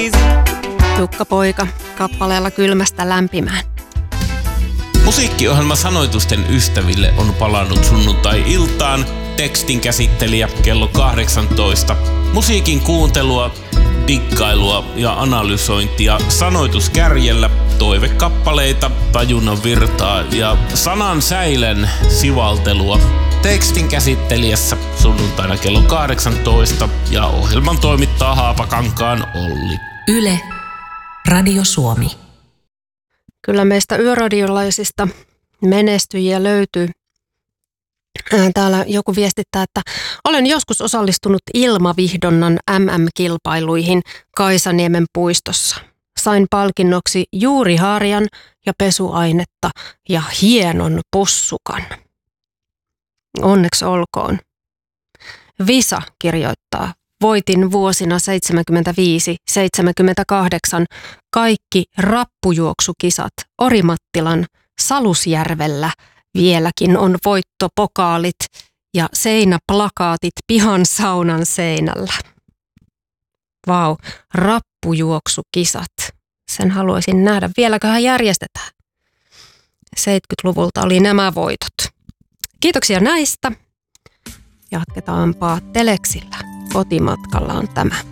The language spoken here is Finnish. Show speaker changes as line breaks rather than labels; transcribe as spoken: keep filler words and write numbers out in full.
näkisin.
Jukka Poika kappaleella Kylmästä lämpimään.
Musiikkiohjelma Sanoitusten ystäville on palannut sunnuntai-iltaan. Tekstin käsittelijä kello kahdeksantoista. Musiikin kuuntelua, diggailua ja analysointia sanoituskärjellä, toivekappaleita, tajunnan virtaa ja sanan säilen sivaltelua. Tekstin käsittelijässä sunnuntaina kello kahdeksantoista ja ohjelman toimittaa Haapakankaan Olli.
Yle, Radio Suomi.
Kyllä meistä yöradiolaisista menestyjiä löytyy. Täällä joku viestittää, että olen joskus osallistunut ilmavihdonnan äm äm-kilpailuihin Kaisaniemen puistossa. Sain palkinnoksi juuriharjan ja pesuainetta ja hienon pussukan. Onneksi olkoon. Visa kirjoittaa. Voitin vuosina seitsemänkymmentäviisi seitsemänkymmentäkahdeksan kaikki rappujuoksukisat Orimattilan Salusjärvellä. Vieläkin on voittopokaalit ja seinäplakaatit pihan saunan seinällä. Vau, rappujuoksukisat. Sen haluaisin nähdä. Vieläköhän järjestetään? seitsemänkymmentäluvulta oli nämä voitot. Kiitoksia näistä. Jatketaanpa teleksillä. Kotimatkalla on tämä.